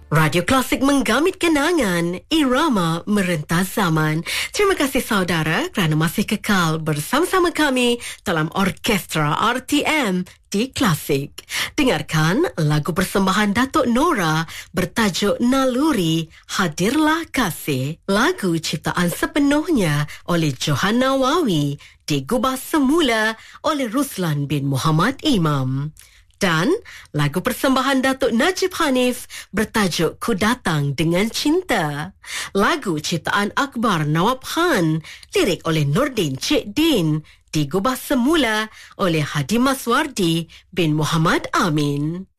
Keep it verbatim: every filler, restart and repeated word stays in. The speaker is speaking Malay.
Radio Klasik menggamit kenangan, irama merentas zaman. Terima kasih saudara kerana masih kekal bersama-sama kami dalam Orkestra R T M di Klasik. Dengarkan lagu persembahan Datuk Nora bertajuk Naluri, Hadirlah Kasih. Lagu ciptaan sepenuhnya oleh Johan Nawawi, digubah semula oleh Ruslan bin Muhammad Imam. Dan lagu persembahan Datuk Najib Hanif bertajuk Ku Datang Dengan Cinta. Lagu ciptaan Akbar Nawab Khan, lirik oleh Nordin Cik Din, digubah semula oleh Hadi Maswardi bin Muhammad Amin.